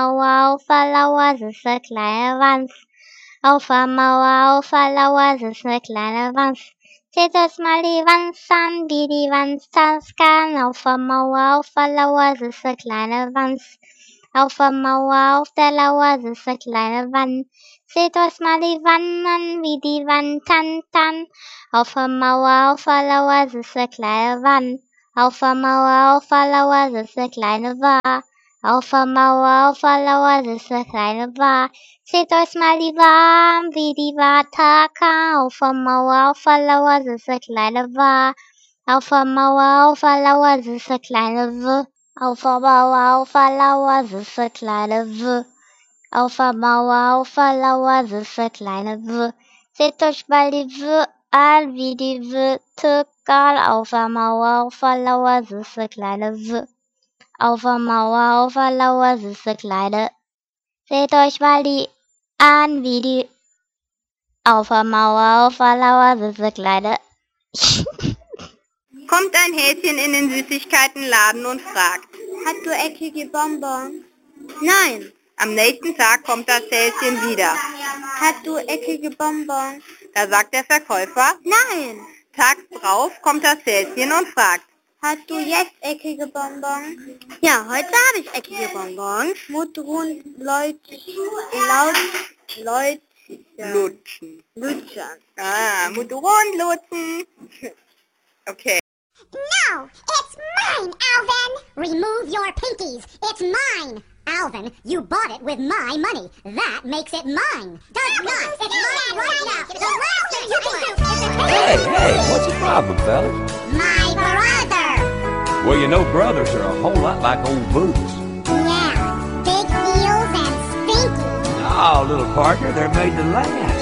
Auf der Lauer sitzt eine kleine Wanz. Auf der Mauer, auf der Lauer sitzt eine kleine Wanz. Seht euch mal die Wanz an, wie die Wanz tanzen kann. Auf der Mauer, auf der Lauer sitzt eine kleine Wanz. Auf der Mauer, auf der Lauer sitzt eine kleine Wann. Seht euch mal die Wann an, wie die Wann tanzen. Auf der Mauer, auf der Lauer sitzt eine kleine Wann. Auf der Mauer, auf der Lauer sitzt eine kleine War. Auf der Mauer, auf der Lauer sitzt eine kleine War. Seht euch mal die War, wie die War tacken. Auf der Mauer, auf der Lauer sitzt eine kleine War. Auf der Mauer, auf der Lauer sitzt eine kleine W. Auf der Mauer, auf der Lauer sitzt eine kleine W. Auf der Mauer, auf der Lauer sitzt eine kleine W. Seht euch mal die W an, wie die W tacken. Auf der Mauer, auf der Lauer sitzt eine kleine W. Auf der Mauer, auf der Lauer sitzt eine kleine. Seht euch mal die an, wie die. Auf der Mauer, auf der Lauer sitzt eine kleine. Kommt ein Häschen in den Süßigkeitenladen und fragt: Hast du eckige Bonbons? Nein. Am nächsten Tag kommt das Häschen wieder. Hast du eckige Bonbons? Da sagt der Verkäufer: Nein. Tags drauf kommt das Häschen und fragt: Hast du jetzt eckige Bonbons? Ja, heute habe ich eckige Bonbons. Mutterhund, Lutschen. Lutschen. Mutterhund lutschen. Okay. No, it's mine, Alvin! Remove your pinkies. It's mine. Alvin, you bought it with my money. That makes it mine. Does not. It's mine right now. The last thing you can do is Hey, what's the problem, fellas? my brother. Well, you know brothers are a whole lot like old boots. Yeah, big heels and stinky. Oh, little partner, they're made to last.